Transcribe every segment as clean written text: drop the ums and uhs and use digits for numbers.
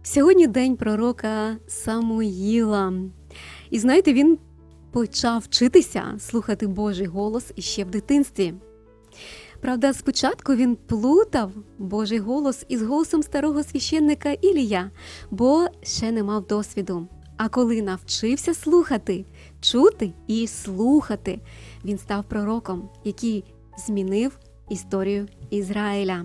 Сьогодні день пророка Самуїла. І знаєте, він почав вчитися слухати Божий голос іще в дитинстві. Правда, спочатку він плутав Божий голос із голосом старого священника Ілія, бо ще не мав досвіду. А коли навчився слухати, чути і слухати, він став пророком, який змінив історію Ізраїля.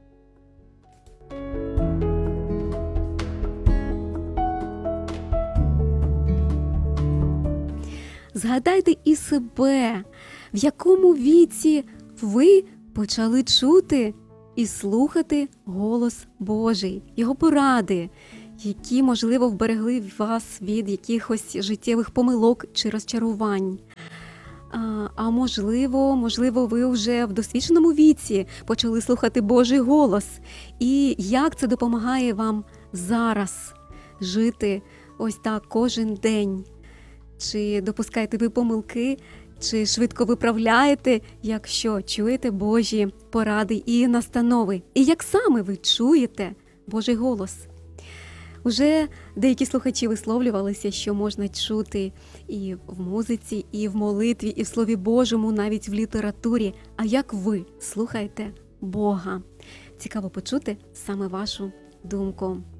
Згадайте і себе, в якому віці ви почали чути і слухати голос Божий, Його поради, які, можливо, вберегли вас від якихось життєвих помилок чи розчарувань. А можливо, ви вже в досвідченому віці почали слухати Божий голос. І як це допомагає вам зараз жити ось так кожен день? Чи допускаєте ви помилки, чи швидко виправляєте, якщо чуєте Божі поради і настанови? І як саме ви чуєте Божий голос? Уже деякі слухачі висловлювалися, що можна чути і в музиці, і в молитві, і в Слові Божому, навіть в літературі. А як ви слухаєте Бога? Цікаво почути саме вашу думку.